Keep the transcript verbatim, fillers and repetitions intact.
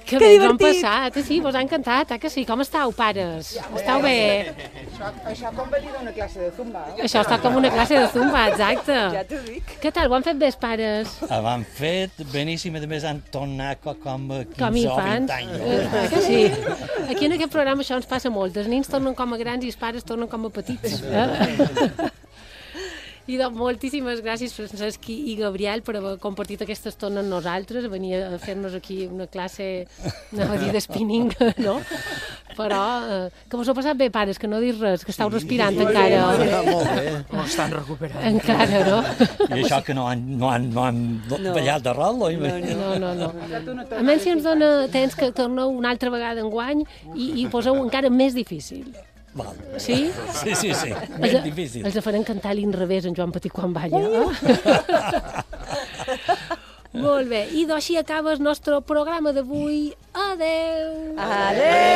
Que, que bé, ens ho hem passat, sí, vos ha encantat, eh, que sí? Com estàu, pares? Estàu bé? Això, això com venir d'una classe de zumba. Això està com una classe de zumba, exacte. Ja t'ho dic. Què tal, ho han fet bé, els pares? Ho han fet beníssim, a més han tornat com a Com quinze o vint infants. anys. Eh, que sí? Aquí en aquest programa això ens passa molt, els nens tornen com a grans i els pares tornen com a petits. Eh? I doncs, moltíssimes gràcies, Francesc i Gabriel, per haver compartit aquesta estona amb nosaltres, a venir a fer-nos aquí una classe, anava a dir de spinning, no? Però eh, que vos ho ha passat bé, pares, que no dis res, que estàu respirant sí, encara. Molt bé. No estan recuperant. Encara, no? I això que no han, no han, no han no. ballat de rol, oi? No, no, no. A menys si ens dona temps que torneu una altra vegada enguany i, i poseu encara més difícil. Val. Sí? Sí, sí, sí. Ben els, difícil. Els farem cantar l'inrevés en Joan Petit quan balla. Oh. Molt bé. I d'així acaba el nostre programa d'avui. Adeu! Adeu!